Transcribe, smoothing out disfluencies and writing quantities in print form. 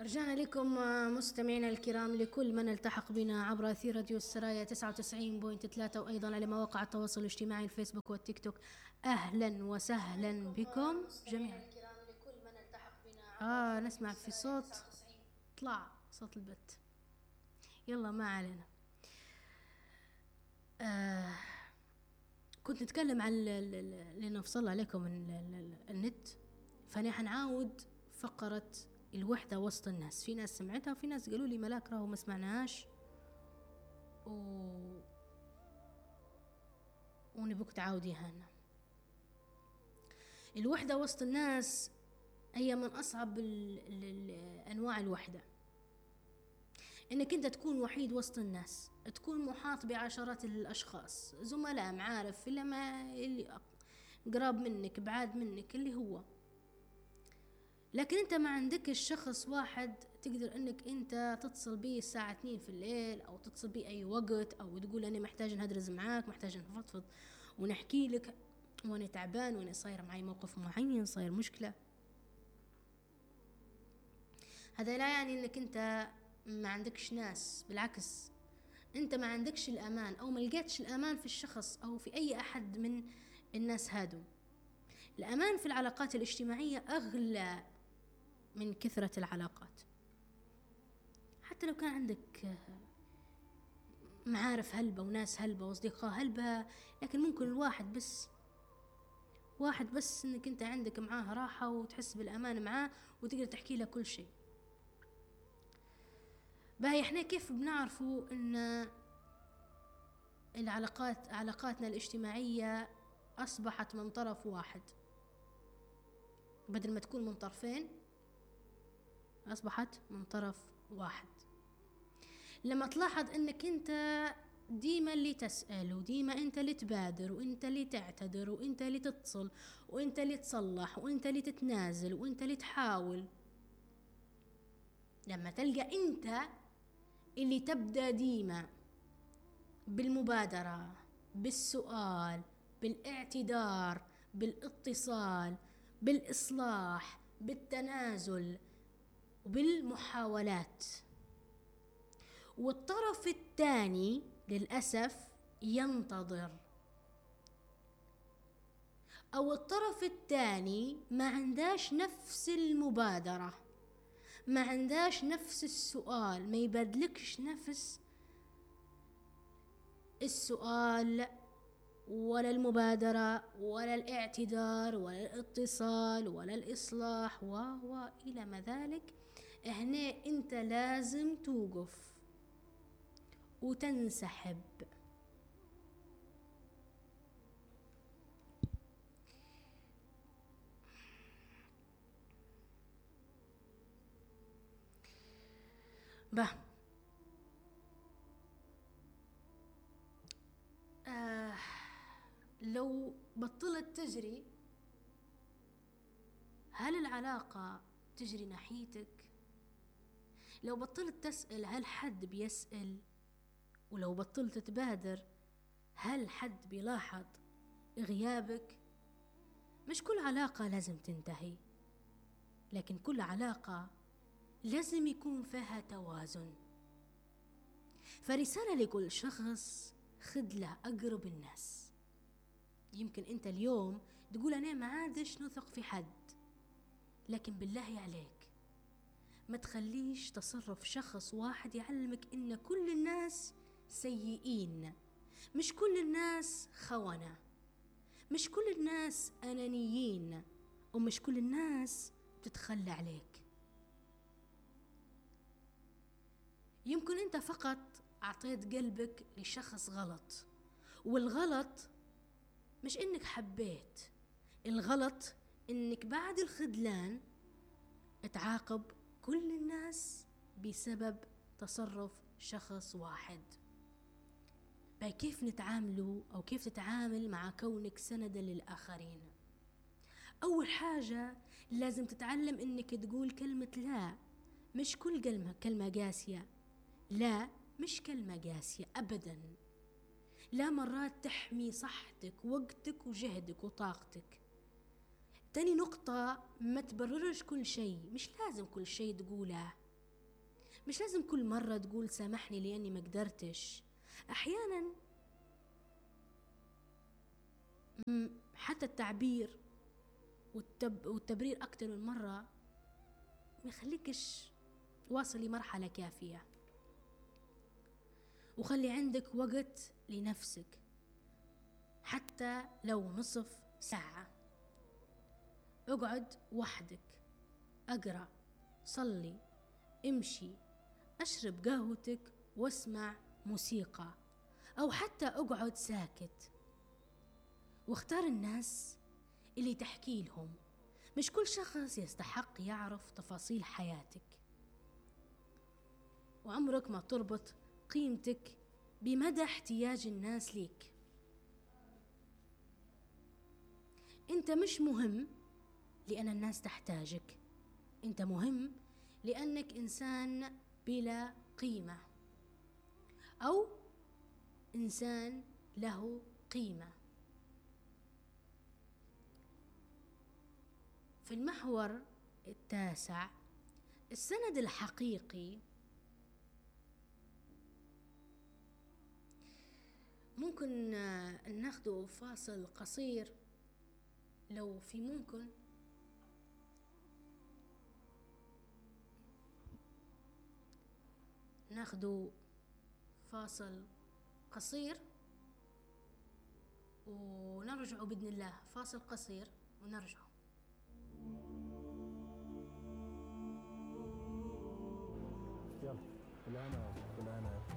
رجعنا لكم مستمعينا الكرام، لكل من التحق بنا عبر أثير راديو السرايا 99.3 وأيضا على مواقع التواصل الاجتماعي الفيسبوك والتيك توك. أهلا وسهلا بكم جميعا. نسمع في صوت، طلع صوت البت، يلا ما علينا. كنت نتكلم عن لأنه فصل عليكم النت، فأنا حنعاود فقرة الوحدة وسط الناس. في ناس سمعتها وفي ناس قالوا لي ملاك راهو ما سمعناهاش ونبوك تعاوديها لنا. الوحدة وسط الناس هي من أصعب أنواع الوحدة، إنك أنت تكون وحيد وسط الناس، تكون محاط بعشرات الأشخاص، زملاء، معارف، إلا ما اللي قراب منك بعاد منك اللي هو، لكن أنت ما عندك الشخص واحد تقدر إنك أنت تتصل بيه الساعة 2 في الليل، أو تتصل بيه أي وقت، أو تقول أنا محتاج نهدرز معاك، محتاج نفضفض ونحكي لك وأنا تعبان وأنا صاير معي موقف معين، صاير مشكلة. هذا لا يعني إنك أنت ما عندكش ناس، بالعكس أنت ما عندكش الأمان أو ما لقيتش الأمان في الشخص أو في أي أحد من الناس هادو. الأمان في العلاقات الاجتماعية أغلى من كثرة العلاقات. حتى لو كان عندك معارف هلبة وناس هلبة واصدقاء هلبة، لكن ممكن واحد بس انك انت عندك معاه راحة وتحس بالامان معاه وتقدر تحكي له كل شيء. باهي احنا كيف بنعرفوا ان علاقاتنا الاجتماعية اصبحت من طرف واحد بدل ما تكون من طرفين؟ اصبحت من طرف واحد لما تلاحظ انك انت ديما اللي تسأل، وديما انت اللي تبادر، وانت اللي تعتذر، وانت اللي تتصل، وانت اللي تصلح، وانت اللي تتنازل، وانت اللي تحاول. لما تلقى انت اللي تبدأ ديما بالمبادرة، بالسؤال، بالاعتذار، بالاتصال، بالإصلاح، بالتنازل، وبالمحاولات، والطرف الثاني للأسف ينتظر، أو الطرف الثاني ما عنداش نفس المبادرة، ما عنداش نفس السؤال، ما يبادلكش نفس السؤال ولا المبادرة ولا الاعتذار ولا الاتصال ولا الإصلاح إلى ما ذلك. هنا أنت لازم توقف وتنسحب. لو بطلت تجري، هل العلاقة تجري ناحيتك؟ لو بطلت تسأل، هل حد بيسأل؟ ولو بطلت تبادر، هل حد بيلاحظ غيابك؟ مش كل علاقة لازم تنتهي، لكن كل علاقة لازم يكون فيها توازن. فرسالة لكل شخص: خذ له أقرب الناس. يمكن أنت اليوم تقول أنا ما عادش نثق في حد، لكن بالله عليك ما تخليش تصرف شخص واحد يعلمك إن كل الناس سيئين، مش كل الناس خونة، مش كل الناس أنانيين، ومش كل الناس تتخلى عليك. يمكن أنت فقط أعطيت قلبك لشخص غلط، والغلط مش إنك حبيت، الغلط إنك بعد الخذلان تعاقب كل الناس بسبب تصرف شخص واحد. كيف نتعاملوا أو كيف تتعامل مع كونك سندا للآخرين؟ أول حاجة لازم تتعلم إنك تقول كلمة لا. مش كل كلمة قاسية، لا مش كلمة قاسية أبدا. لا، مرات تحمي صحتك، وقتك، وجهدك، وطاقتك. تاني نقطة: ما تبررش كل شيء، مش لازم كل شيء تقوله. مش لازم كل مرة تقول سامحني لأني ما قدرتش. أحيانا حتى التعبير والتبرير أكتر من مرة ما يخليكش واصل لمرحلة كافية. وخلي عندك وقت لنفسك حتى لو نصف ساعة. اقعد وحدك، اقرأ، صلي، امشي، اشرب قهوتك واسمع موسيقى، او حتى اقعد ساكت. واختار الناس اللي تحكي لهم. مش كل شخص يستحق يعرف تفاصيل حياتك، وعمرك ما تربط قيمتك بمدى احتياج الناس ليك. انت مش مهم لأن الناس تحتاجك، انت مهم لأنك إنسان بلا قيمة أو إنسان له قيمة. في المحور التاسع، السند الحقيقي. ممكن ناخده فاصل قصير لو في ممكن. ناخده فاصل قصير ونرجع بإذن الله. فاصل قصير ونرجع. يلا. كل أنا